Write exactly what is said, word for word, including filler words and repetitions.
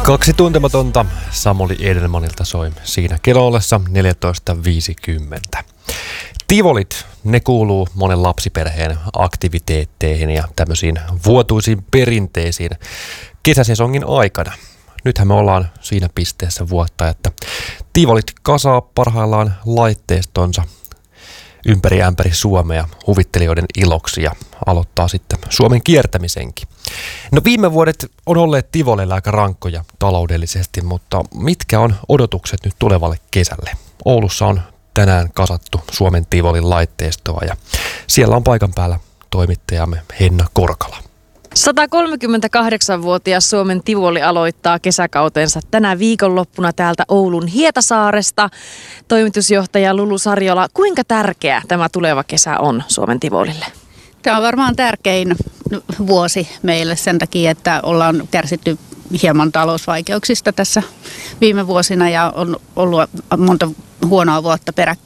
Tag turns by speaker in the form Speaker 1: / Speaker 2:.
Speaker 1: Kaksi tuntematonta Samuli Edelmanilta soi siinä kello ollessa neljätoista viisikymmentä. Tivolit, ne kuuluu monen lapsiperheen aktiviteetteihin ja tämmöisiin vuotuisiin perinteisiin kesäsesongin aikana. Nythän me ollaan siinä pisteessä vuotta, että tivolit kasaa parhaillaan laitteistonsa ympäri ämpäri Suomea huvittelijoiden iloksi ja aloittaa sitten Suomen kiertämisenkin. No viime vuodet on olleet tivoleilla aika rankkoja taloudellisesti, mutta mitkä on odotukset nyt tulevalle kesälle? Oulussa on tänään kasattu Suomen tivolin laitteistoa ja siellä on paikan päällä toimittajamme Henna Korkala.
Speaker 2: satakolmekymmentäkahdeksanvuotias Suomen tivoli aloittaa kesäkautensa tänä viikonloppuna täältä Oulun Hietasaaresta. Toimitusjohtaja Lulu Sarjola, kuinka tärkeä tämä tuleva kesä on Suomen tivolille?
Speaker 3: Tämä on varmaan tärkein vuosi meille sen takia, että ollaan kärsitty hieman talousvaikeuksista tässä viime vuosina ja on ollut monta huonoa vuotta peräkkäin.